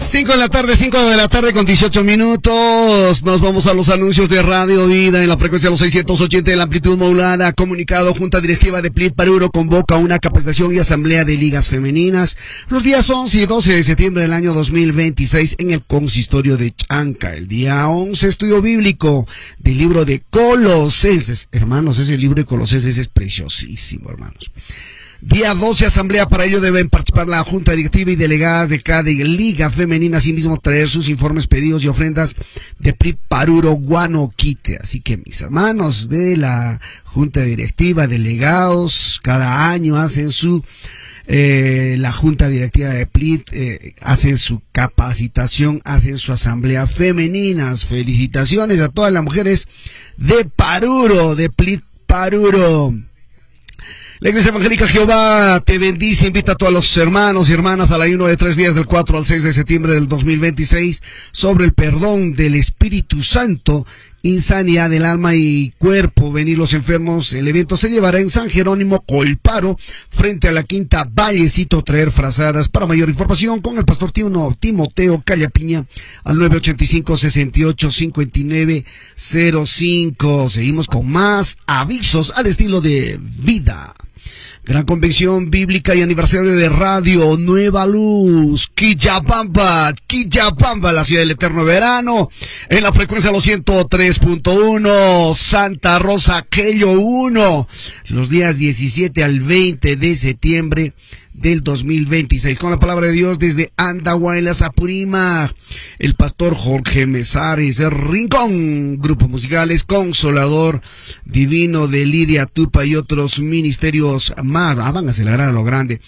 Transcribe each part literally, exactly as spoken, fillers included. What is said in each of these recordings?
Cinco de la tarde, cinco de la tarde con dieciocho minutos. Nos vamos a los anuncios de Radio Vida en la frecuencia de los seiscientos ochenta de la amplitud modulada. Comunicado: Junta Directiva de P L I T Paruro convoca una capacitación y asamblea de ligas femeninas los días once y doce de septiembre del año dos mil veintiséis en el consistorio de Chanca. El día once, estudio bíblico del libro de Colosenses. Hermanos, ese libro de Colosenses es preciosísimo, hermanos. Día doce, asamblea. Para ello deben participar la junta directiva y delegadas de cada liga femenina, asimismo traer sus informes, pedidos y ofrendas de P L I T Paruro Guanoquite. Así que mis hermanos de la junta directiva, delegados, cada año hacen su eh, la junta directiva de P L I T eh, hacen su capacitación, hacen su asamblea femeninas. Felicitaciones a todas las mujeres de Paruro, de P L I T Paruro. La Iglesia Evangélica Jehová te bendice, invita a todos los hermanos y hermanas al ayuno de tres días del cuatro al seis de septiembre del dos mil veintiséis sobre el perdón del Espíritu Santo, insanidad del alma y cuerpo, venir los enfermos. El evento se llevará en San Jerónimo Colparo, frente a la Quinta Vallecito, traer frazadas. Para mayor información con el pastor Timoteo Callapiña al nueve ochenta y cinco, sesenta y ocho, cincuenta y nueve cero cinco. Seguimos con más avisos al estilo de vida. Gran convención bíblica y aniversario de Radio Nueva Luz, Quillapampa, Quillapampa, la ciudad del eterno verano, en la frecuencia los ciento tres punto uno, Santa Rosa, Quello uno, los días diecisiete al veinte de septiembre del dos mil veintiséis, con la palabra de Dios desde Andahuayla, Apurímac, el pastor Jorge Mesares Rincón, grupos musicales Consolador Divino de Lidia Tupa y otros ministerios más. Ah, van a celebrar a lo grande.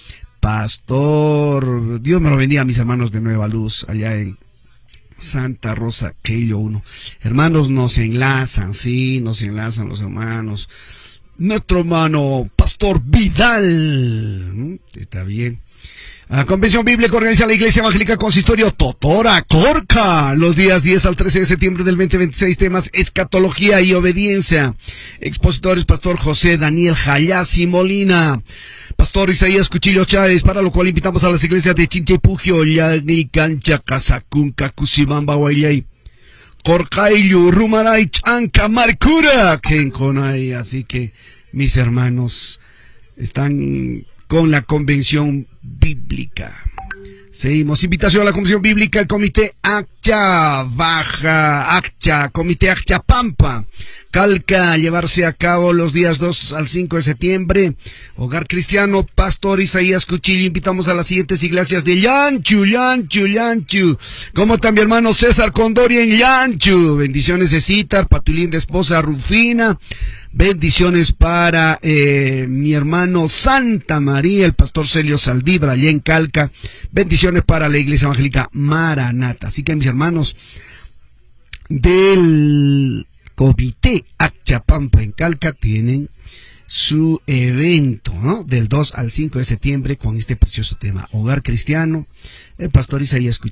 Pastor, Dios me lo bendiga a mis hermanos de Nueva Luz, allá en Santa Rosa, Quello uno. Hermanos, nos enlazan, sí, nos enlazan los hermanos. Nuestro hermano Pastor Vidal, está bien. La Convención Bíblica organiza la Iglesia Evangélica Consistorio Totora, Corca, los días diez al trece de septiembre del veinte veintiséis, temas escatología y obediencia. Expositores: Pastor José Daniel Jayasi Molina, Pastor Isaías Cuchillo Chávez, para lo cual invitamos a las iglesias de Chinchipugio, Llagni, Cancha, Casacunca, Cusimamba, Guayay, Corcaillo, Rumaray, Chanca, Marcura, Kenconay. Así que mis hermanos están con la convención bíblica. Seguimos. Invitación a la Convención Bíblica, el Comité Accha Baja, Accha, Comité Accha Pampa, Calca, llevarse a cabo los días dos al cinco de septiembre. Hogar Cristiano, Pastor Isaías Cuchillo. Invitamos a las siguientes iglesias de Llanchu, Llanchu, Llanchu, como también hermano César Condori en Llanchu. Bendiciones de Citar, Patulín de esposa Rufina. Bendiciones para eh, mi hermano Santa María, el pastor Celio Saldívar, allá en Calca. Bendiciones para la Iglesia Evangélica Maranata. Así que mis hermanos del Comité Acchapampa en Calca tienen su evento, ¿no?, del dos al cinco de septiembre con este precioso tema. Hogar Cristiano, el pastor Isaías Cuchillo.